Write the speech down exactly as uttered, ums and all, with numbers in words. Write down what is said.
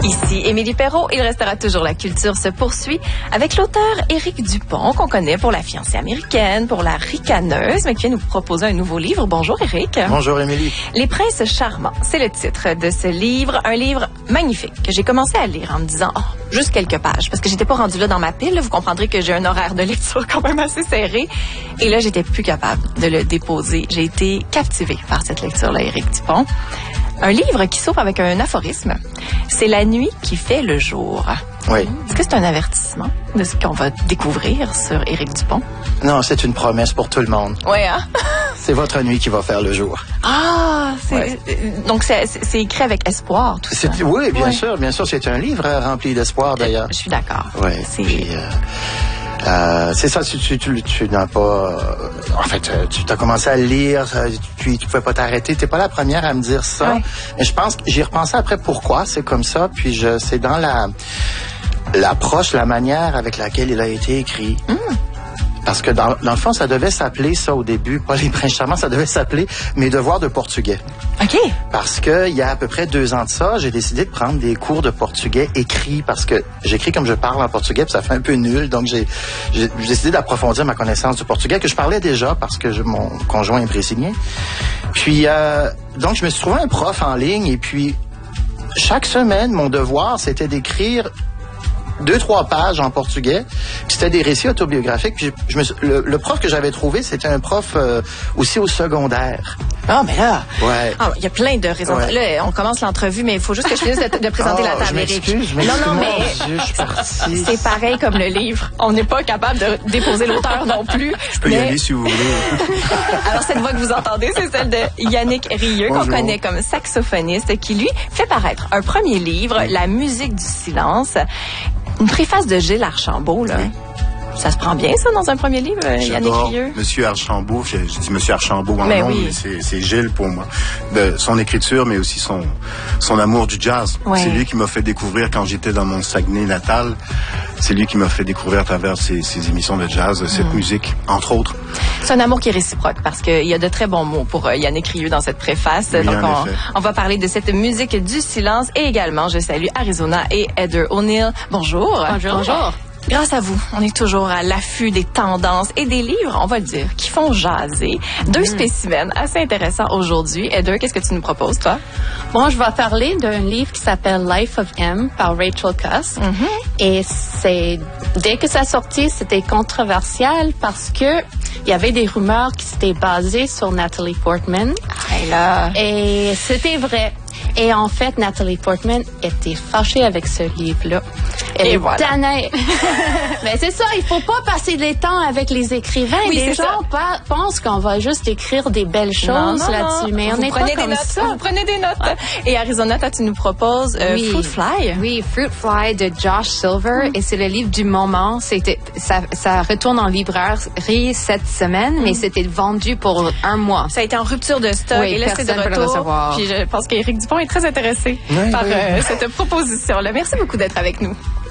Ici Émilie Perrault, il restera toujours La culture se poursuit avec l'auteur Éric Dupont, qu'on connaît pour La fiancée américaine, pour La ricaneuse, mais qui vient nous proposer un nouveau livre. Bonjour Éric. Bonjour Émilie. Les princes charmants, c'est le titre de ce livre, un livre magnifique que j'ai commencé à lire en me disant oh, juste quelques pages, parce que j'étais pas rendue là dans ma pile. Vous comprendrez que j'ai un horaire de lecture quand même assez serré. Et là, j'étais plus capable de le déposer. J'ai été captivée par cette lecture-là, Éric Dupont. Un livre qui s'ouvre avec un aphorisme. C'est la nuit qui fait le jour. Oui. Est-ce que c'est un avertissement de ce qu'on va découvrir sur Éric Dupont? Non, c'est une promesse pour tout le monde. Oui, hein? C'est votre nuit qui va faire le jour. Ah! C'est, ouais. Donc, c'est, c'est écrit avec espoir, tout ça. Oui, bien ouais. sûr. Bien sûr, c'est un livre rempli d'espoir, d'ailleurs. Je suis d'accord. Oui. C'est... Puis, euh, euh, c'est ça, tu, tu, tu, tu n'as pas... Euh, en fait, tu as commencé à le lire, tu ne pouvais pas t'arrêter. Tu n'es pas la première à me dire ça. Ouais. Mais je pense que j'y repensé après pourquoi c'est comme ça. Puis je, c'est dans la l'approche, la manière avec laquelle il a été écrit. Mm. Parce que dans, dans le fond, ça devait s'appeler ça au début, pas les princes charmants, ça devait s'appeler Mes devoirs de portugais. OK. Parce que il y a à peu près deux ans de ça, j'ai décidé de prendre des cours de portugais écrits parce que j'écris comme je parle en portugais, puis ça fait un peu nul. Donc j'ai, j'ai, j'ai décidé d'approfondir ma connaissance du portugais que je parlais déjà parce que je, mon conjoint est brésilien. Puis euh, donc je me suis trouvé un prof en ligne et puis chaque semaine, mon devoir c'était d'écrire deux, trois pages en portugais. Puis c'était des récits autobiographiques. Puis je, je me, le, le prof que j'avais trouvé, c'était un prof euh, aussi au secondaire. Ah, mais là, ouais. Ah, il y a plein de raisons. Ouais. Là, on commence l'entrevue, mais il faut juste que je finisse de, de présenter oh, la table, Éric. Non, non, mais Dieu, je suis partie. C'est pareil comme le livre. On n'est pas capable de déposer l'auteur non plus. Je peux mais... y aller si vous voulez. Alors, cette voix que vous entendez, c'est celle de Yannick Rieu, qu'on connaît comme saxophoniste, qui, lui, fait paraître un premier livre, La musique du silence. Une préface de Gilles Archambault, là. Oui. Ça se prend bien, ça, dans un premier livre, Yannick Rieu? Monsieur Archambault, je, je dis Monsieur Archambault en mais nom, oui. mais c'est, c'est Gilles pour moi. De son écriture, mais aussi son, son amour du jazz. Ouais. C'est lui qui m'a fait découvrir quand j'étais dans mon Saguenay natal. C'est lui qui m'a fait découvrir à travers ses, ses émissions de jazz, cette mmh. musique, entre autres. C'est un amour qui est réciproque parce qu'il y a de très bons mots pour Yannick Rieu dans cette préface. Oui, donc, on, on va parler de cette musique du silence et également, je salue Arizona et Heather O'Neill. Bonjour. Bonjour. Bonjour. Grâce à vous, on est toujours à l'affût des tendances et des livres, on va le dire, qui font jaser. Deux mmh. spécimens assez intéressants aujourd'hui. Heather, qu'est-ce que tu nous proposes, toi? Bon, je vais parler d'un livre qui s'appelle Life of M par Rachel Cusk. Mmh. Et c'est, dès que ça sortit, c'était controversial parce que il y avait des rumeurs qui s'étaient basées sur Natalie Portman. Ah, là. Et c'était vrai. Et en fait, Natalie Portman était fâchée avec ce livre-là. Elle Et est voilà. tannée. Mais c'est ça, il faut pas passer les temps avec les écrivains. Oui, les gens pa- pensent qu'on va juste écrire des belles choses non, non, là-dessus, mais vous on n'est pas comme notes, ça. Vous prenez des notes. Ouais. Et Arizona, toi, tu nous proposes euh, oui. Fruit Fly. Oui, Fruit Fly de Josh Silver. Mm. Et c'est le livre du moment. C'était, ça, ça retourne en librairie cette semaine, mm. mais c'était vendu pour un mois. Ça a été en rupture de stock. Oui, et là, c'est de retour. Puis je pense qu'Éric Dupont est très intéressé oui, par oui. Euh, cette proposition-là. Merci beaucoup d'être avec nous.